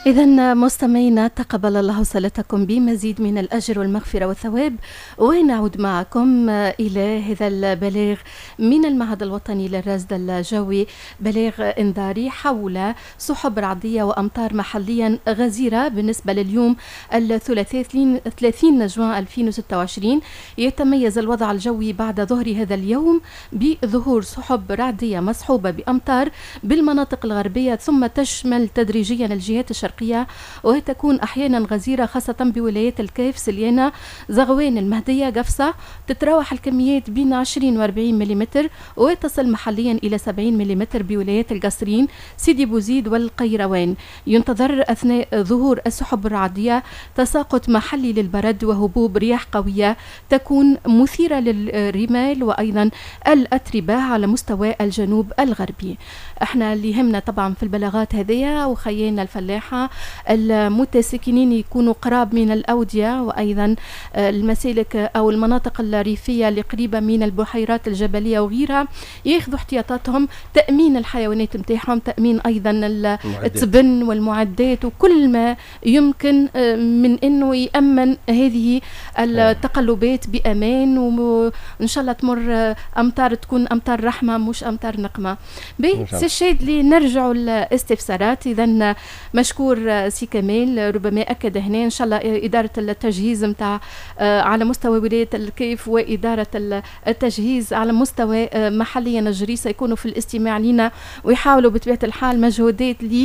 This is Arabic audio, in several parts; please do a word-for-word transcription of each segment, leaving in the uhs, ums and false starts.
إذا مستمعينا تقبل الله صلاتكم بمزيد من الأجر والمغفرة والثواب، ونعود معكم إلى هذا البلاغ من المعهد الوطني للرصد الجوي، بلاغ إنذاري حول سحب رعدية وأمطار محليا غزيرة بالنسبة لليوم الثلاثاء ثلاثين جوان ألفين وستة وعشرين. يتميز الوضع الجوي بعد ظهر هذا اليوم بظهور سحب رعدية مصحوبة بأمطار بالمناطق الغربية، ثم تشمل تدريجيا الجهات الشرقية وتكون أحيانا غزيرة خاصة بولايات الكيف، سليانة، زغوان، المهدية، قفصة. تتراوح الكميات بين عشرين وأربعين ملم وتصل محليا إلى سبعين ملم بولايات القصرين، سيدي بوزيد والقيروان. ينتظر أثناء ظهور السحب الرعدية تساقط محلي للبرد وهبوب رياح قوية تكون مثيرة للرمال وأيضا الأتربة على مستوى الجنوب الغربي. احنا اللي يهمنا طبعا في البلاغات هذه وخيالنا الفلاحة المتسكنين يكونوا قراب من الأودية وأيضا المسالك أو المناطق الريفية اللي قريبة من البحيرات الجبلية وغيرها، ياخذوا احتياطاتهم، تأمين الحيوانات متاعهم، تأمين أيضا التبن والمعدات وكل ما يمكن من أنه يأمن هذه التقلبات بأمان، وإن شاء الله تمر أمطار تكون أمطار رحمة مش أمطار نقمة. الشيء اللي نرجعوا الاستفسارات، إذا مشكور سي كمال ربما أكد هنا إن شاء الله إدارة التجهيز متاع على مستوى ولاية الكيف وإدارة التجهيز على مستوى محليا الجريسة يكونوا في الاستماع لنا ويحاولوا بطبيعة الحال مجهودات لي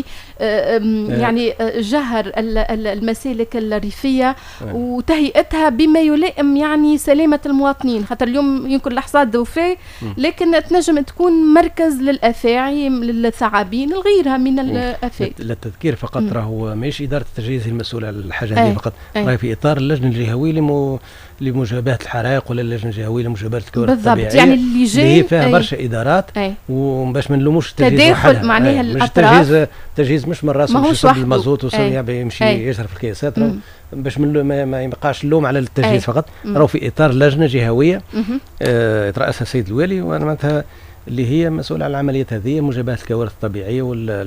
يعني جهر المسالك الريفية وتهيئتها بما يلائم يعني سلامة المواطنين، خاطر اليوم يمكن الحصاد وفاء لكن تنجم تكون مركز للأفاعي للثعابين الغيرها من الآفات. للتذكير فقط راهو ماشي إدارة التجهيز هي المسؤولة على الحاجة هذه فقط، راهي في إطار اللجنة الجهوية لمو... لمجابهة الحرائق ولا اللجنة الجهوية لمجابهة الكوارث الطبيعية. بالضبط، يعني اللي جاي اللي فيها برشا إدارات وباش ما نلوموش التجهيز تداخل معناها الأطراف. التجهيز التجهيز مش من راسه مش يصب المازوت وصنع يمشي يجري في الكيسات، باش من ما, ما يبقاش اللوم على التجهيز أي. فقط راهو في إطار لجنة جهوية آه يترأسها السيد الوالي، وأنا معناتها اللي هي مسؤولة على العمليات هذه، مجابهة الكوارث الطبيعية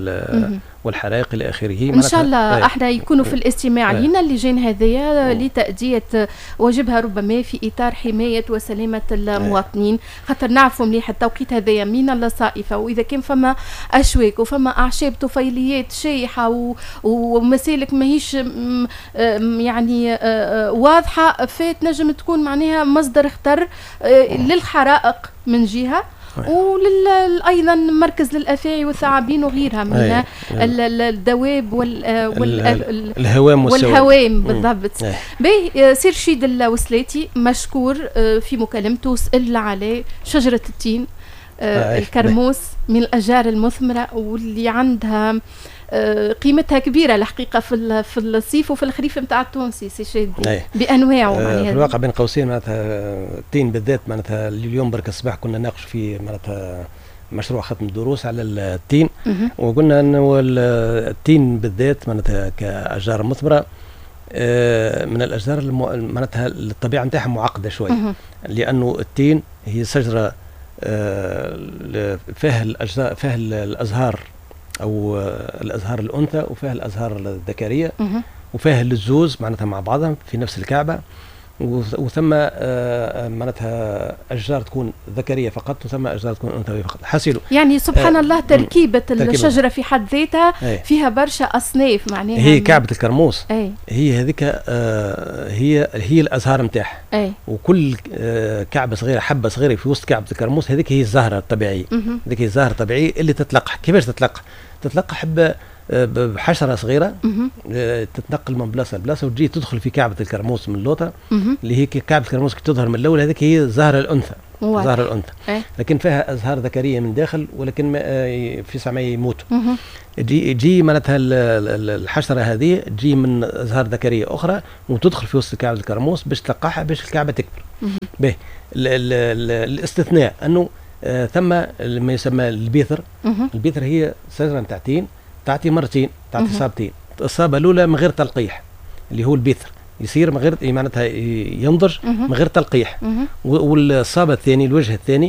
والحرائق إلى آخره. إن شاء الله احنا يكونوا في الاستماع لنا اللجان هذه لتأدية واجبها ربما في إطار حماية وسلامة المواطنين، خاطر نعرفوا مليح التوقيت هذايا من الصائفة، وإذا كان فما أشواك وفما أعشاب طفيليات شايحة ومسالك ماهيش يعني واضحة، فتنجم تكون معناها مصدر خطر للحرائق من جهة وأيضا مركز للأفاعي والثعابين وغيرها من الدواب والهوام والهوام. بالضبط. باهي سير شيد الوسلاتي مشكور في مكالمته، سأل على شجرة التين الكرموس من الأشجار المثمرة واللي عندها قيمتها كبيرة الحقيقة في في الصيف وفي الخريف نتاع التونسي سي شادي بأنواعه. آه في الواقع بين قوسين معناتها التين بالذات معناتها اليوم برك الصباح كنا ناقش في معناتها مشروع ختم الدروس على التين، وقلنا انه التين بالذات معناتها كأشجار مثمرة آه من الأشجار معناتها الطبيعة نتاعها معقدة شوي، لأنه التين هي شجرة آه فيها الأجزاء فيها الأزهار أو الأزهار الأنثى وفيها الأزهار الذكرية وفيها الزوز معناتها مع بعضها في نفس الكعبة، وثم معناتها أشجار تكون ذكرية فقط وثم أشجار تكون أنثوية فقط. حسيلو يعني سبحان آه الله تركيبة الشجرة في حد ذاتها فيها برشا أصناف معناها. هي كعبة الكرموس أي. هي هذيك آه هي هي الأزهار نتاعها، وكل آه كعبة صغيرة حبة صغيرة في وسط كعبة الكرموس هذيك هي الزهرة الطبيعية، هذيك هي الزهرة الطبيعية اللي تتلقح. كيفاش تتلقح؟ تتلقح حبة بحشرة صغيرة تتنقل من بلاصة لبلاصة وتجي تدخل في كعبة الكرموس من اللوطة اللي هي كعبة الكرموس كي تظهر من الأول، هذيك هي الزهرة الأنثى زهرة الأنثى أه؟ لكن فيها أزهار ذكرية من داخل ولكن في سمعية يموتوا. تجي تجي معناتها الحشرة هذه تجي من أزهار ذكرية أخرى وتدخل في وسط كعبة الكرموس باش تلقحها باش الكعبة تكبر. به الاستثناء أنه آه ثم ما يسمى البيثر. البيثر هي شجرة نتاع تين تعطي مرتين، تعطي صابتين، الصابة الأولى من غير تلقيح اللي هو البيثر يصير من غير معناتها ينضج من غير تلقيح، والصابة الثاني الوجه الثاني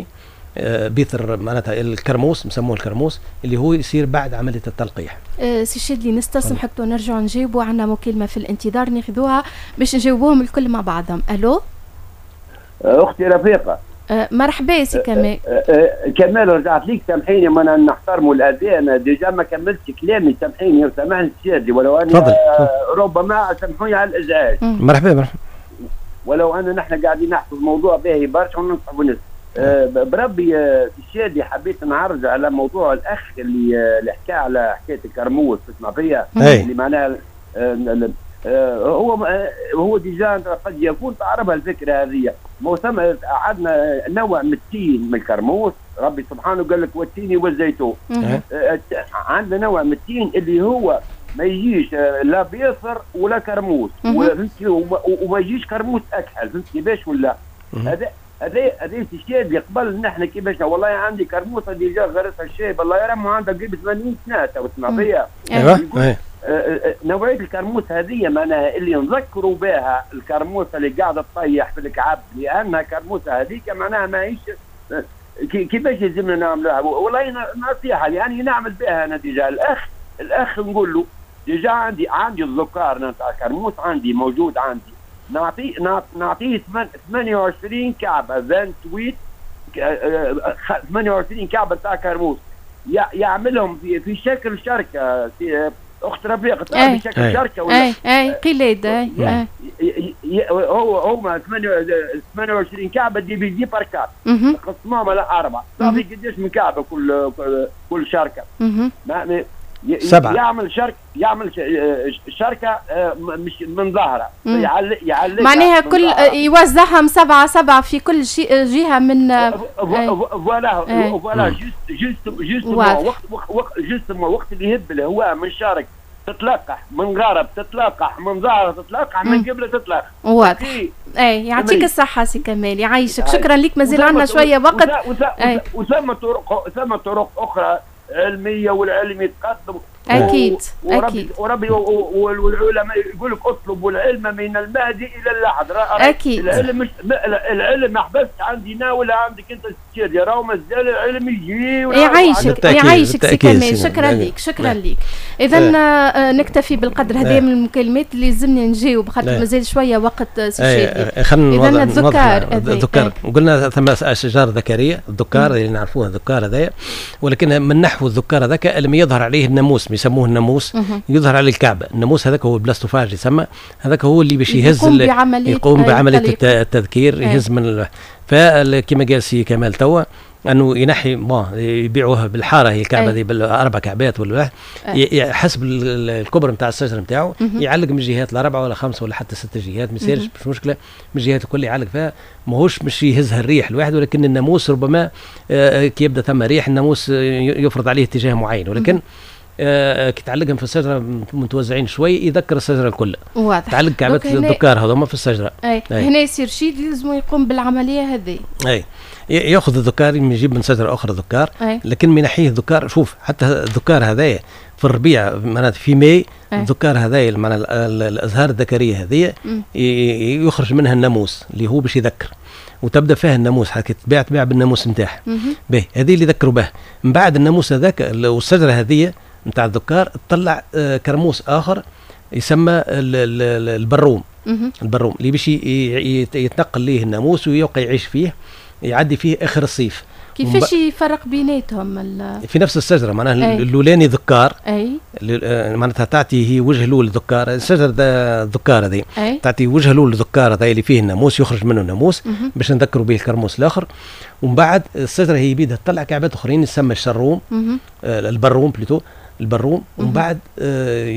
آه بيثر معناتها الكرموس، مسموه الكرموس اللي هو يصير بعد عمليه التلقيح. آه سي شادلي نستسمحك ونرجع نجاوبوا، عندنا مكالمه في الانتظار ناخذوها باش نجاوبوهم الكل مع بعضهم. الو اختي رفيقه. أه مرحبا سي كمال. أه أه كمال رجعت ليك، سامحيني ما انا نحترموا الاذان ديجا ما كملتش كلامي، سامحيني وسامحني السيادي، ولو ان ربما سامحوني على الازعاج. مرحبا مرحبا. ولو ان نحن قاعدين نحكوا في موضوع باهي برشا وننصح ونس أه بربي السيادي حبيت نعرج على موضوع الاخ اللي اللي حكى على حكايه الكرموس، تسمع فيها اللي معناها أه أه هو هو ديجا قد يكون تعرفها الفكره هذه. ما ثم عندنا نوع من التين من الكرموس، ربي سبحانه قال لك والتين والزيتون. عندنا نوع من التين اللي هو ما يجيش لا بيصر ولا كرموس، وما يجيش كرموس اكحل، فهمت كيفاش ولا؟ هذا هذا هذا الشيء قبل نحن كيفاش والله عندي كرموسه ديجا غرسها الشيب الله يرحمه عندها قريب ثمانين سنه تسمع فيها. ايوه نوعيه الكرموس هذه معناها اللي نذكروا بها الكرموسه اللي قاعده تطيح في الكعب، لانها كرموسه هذيك معناها ماهيش كيفاش لازمنا نعملوها. والله نصيحه يعني نعمل بها انا ديجا الاخ الاخ نقول له ديجا عندي عندي الذكار نتاع كرموس عندي موجود عندي، نعطيه نعطيه ثمانية وعشرين كعبه ثمانية وعشرين كعبه تاع كرموس يعملهم في في شكل شركه اخت رفيقه تعرفي شكل شركه ولا اي اي قليد اي هو هما ثمانية وعشرين كعبه دي بيجي باركات قسمهم على اربعه، تعرفي قديش من كعبه كل كل شركه؟ سبعه. يعمل شركه يعمل شركه مش من ظهره يعلق يعلق معناها كل يوزعهم سبعه سبعه في كل شيء جهه من فوالا فوالا جوست جوست جوست وقت وقت جوست وقت اللي يهب الهواء من شرق تتلقح، من غرب تتلقح، من ظهر تتلقح، من قبله تتلقح. واضح. اي يعطيك الصحة سي كمال، يعيشك. شكرا لك، مازال عندنا شوية وقت. وثم طرق ثم طرق أخرى علمية والعلم يتقدم. أكيد وربي أكيد وربي والعلماء يقول لك اطلبوا العلم من المهدي إلى اللحد. أكيد. العلم مش العلم ما حبست عندنا ولا عندك أنت تشتري، راهو مازال العلم يجي يعيشك يعيشك سي كمال. شكرا لك شكرا لك. إذا نكتفي بالقدر هذا من المكالمات اللي لازمني نجاوب خاطر مازال شوية وقت سي شادي. إذا الذكار الذكار قلنا ثم أشجار ذكرية، الذكار اللي نعرفوها الذكار هذايا، ولكن من نحو الذكار هذاك لم يظهر عليه الناموس، يسموه الناموس، يظهر على الكعبة. الناموس هذاك هو البلاستوفاج يسمى، هذاك هو اللي باش يهز يقوم بعملية, يقوم بعملية التذكير، يهز من. فكما قال سي كمال توا انه ينحي ما يبيعوها بالحاره هي الكعبه دي بالاربع كعبات ولا حسب الكبر نتاع الشجره نتاعو، يعلق من جهات الاربعه ولا خمسه ولا حتى ست جهات، ما يصيرش مش مشكله من جهات الكل يعلق فيها. ماهوش مش يهزها الريح الواحد، ولكن الناموس ربما كي يبدا ثم ريح الناموس يفرض عليه اتجاه معين، ولكن آه كي تعلقهم في الشجره متوزعين شوي يذكر الشجره الكل. واضح. تعلق كعبات الذكار هذوما في الشجره. اي هنا يصير شيء لازم يقوم بالعمليه هذه. اي ياخذ الذكار يجيب من شجره اخرى ذكار، لكن من ناحيه الذكار شوف حتى الذكار هذايا في الربيع معناته في ماي الذكار هذايا معناها الازهار الذكريه هذه يخرج منها الناموس اللي هو باش يذكر، وتبدا فيها الناموس حكي تباع تباع بالناموس نتاعها. باهي هذه اللي يذكروا به. من بعد الناموس هذاك والشجره هذه نتاع الذكار تطلع آه كرموس اخر يسمى البروم. البروم اللي باش يتنقل ليه الناموس ويبقى يعيش فيه، يعدي فيه اخر الصيف. كيفاش يفرق بيناتهم؟ في نفس الشجره معناها الاولاني ذكار، اي معناتها تعطي هي وجه الاول ذكار، الشجره الذكار هذه تعطي وجه الاول ذكار هذا اللي فيه الناموس يخرج منه الناموس باش نذكروا به الكرموس الاخر. ومن بعد الشجره هي بيدها تطلع كعبات اخرين يسمى الشروم، البروم بلوتو البروم. ومن بعد